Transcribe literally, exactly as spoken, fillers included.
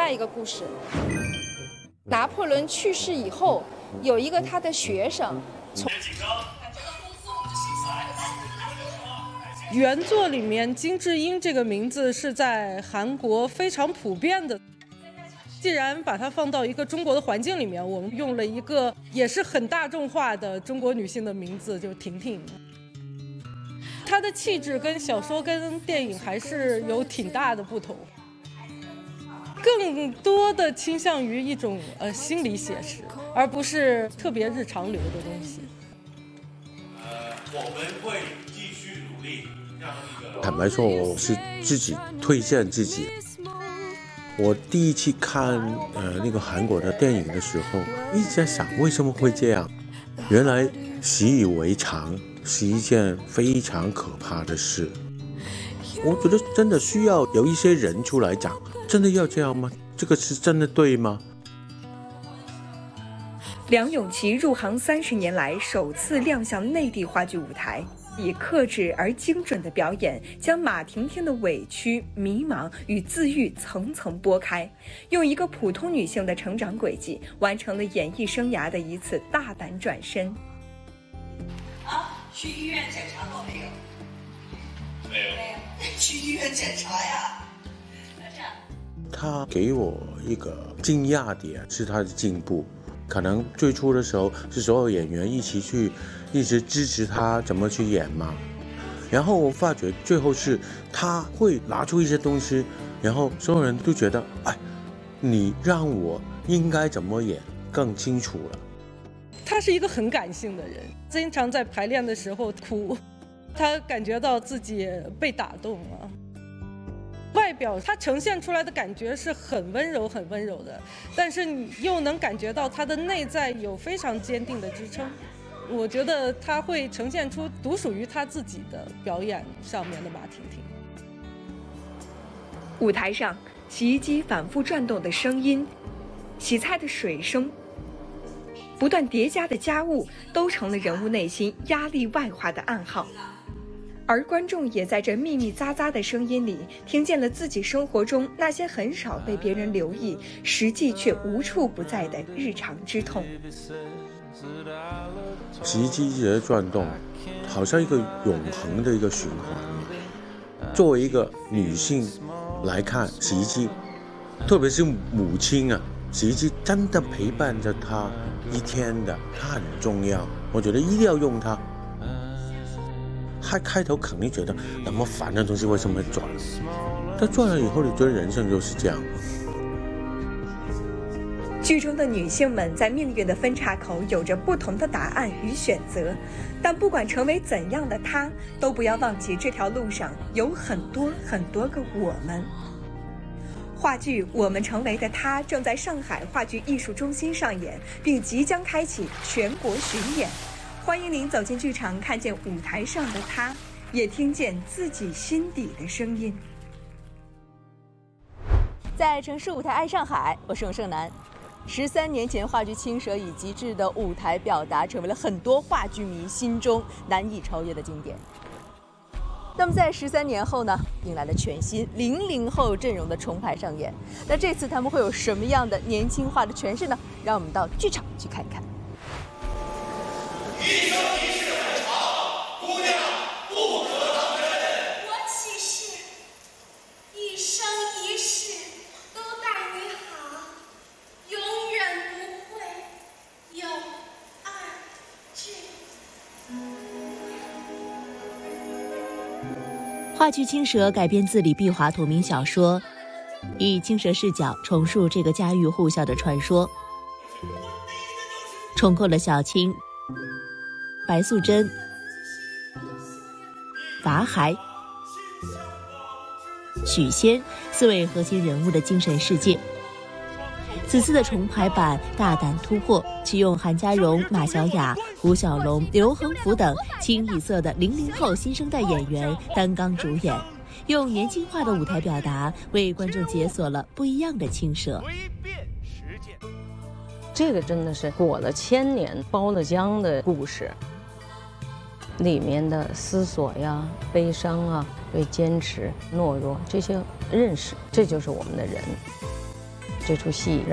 外一个故事。拿破仑去世以后，有一个他的学生从。 原作里面金智英这个名字是在韩国非常普遍的。既然把它放到一个中国的环境里面，我们用了一个也是很大众化的中国女性的名字，就是婷婷。她的气质跟小说跟电影还是有挺大的不同，更多的倾向于一种呃心理写实，而不是特别日常流的东西。 呃，我们会继续努力。 坦白说，我是自己推荐自己。我第一次看呃那个韩国的电影的时候，一直在想为什么会这样。原来习以为常是一件非常可怕的事。我觉得真的需要有一些人出来讲，真的要这样吗？这个是真的对吗？ 梁咏琪入行三十年来首次亮相内地话剧舞台。以克制而精准的表演，将马婷婷的委屈、迷茫与自愈层层剥开，用一个普通女性的成长轨迹，完成了演艺生涯的一次大胆转身。 啊，去医院检查过没有？ 没有。 没有。去医院检查呀。 他给我一个惊讶点是他的进步。可能最初的时候是所有演员一起去一直支持他怎么去演嘛，然后我发觉最后是他会拿出一些东西，然后所有人都觉得哎，你让我应该怎么演更清楚了。 他是一个很感性的人，经常在排练的时候哭，他感觉到自己被打动了。外表他呈现出来的感觉是很温柔很温柔的，但是你又能感觉到他的内在有非常坚定的支撑。我觉得他会呈现出独属于他自己的表演上面的马婷婷。 舞台上洗衣机反复转动的声音，洗菜的水声，不断叠加的家务，都成了人物内心压力外化的暗号。而观众也在这密密匝匝的声音里，听见了自己生活中那些很少被别人留意，实际却无处不在的日常之痛。 洗衣机一直在转动，好像一个永恒的一个循环。作为一个女性来看，洗衣机，特别是母亲啊，洗衣机真的陪伴着她一天的，它很重要，我觉得一定要用它。他开头肯定觉得那么烦的东西为什么会转，但转了以后你觉得人生就是这样。 剧中的女性们在命运的分岔口有着不同的答案与选择，但不管成为怎样的她，都不要忘记这条路上有很多很多个我们。话剧《我们成为的她》正在上海话剧艺术中心上演，并即将开启全国巡演。欢迎您走进剧场，看见舞台上的她，也听见自己心底的声音。 在城市舞台爱上海，我是永胜男。十三年前，话剧《青蛇》以极致的舞台表达，成为了很多话剧迷心中难以超越的经典。那么，在十三年后呢，迎来了全新零零后阵容的重排上演。那这次他们会有什么样的年轻化的诠释呢？让我们到剧场去看一看。 一生一世很长，姑娘不可当真。 我起誓，一生一世都待你好，永远不会有二句。 话剧《青蛇》改编自李碧华同名小说，以青蛇视角重述这个家喻户晓的传说，重构了小青、白素贞、法海、许仙四位核心人物的精神世界。此次的重排版大胆突破，启用韩家荣、马小雅、胡小龙、刘恒福等清一色的零零后新生代演员担纲主演，用年轻化的舞台表达，为观众解锁了不一样的青蛇。 这个真的是裹了千年、包了浆的故事，里面的思索呀、悲伤啊、对坚持、懦弱这些认识，这就是我们的人。 这出戏。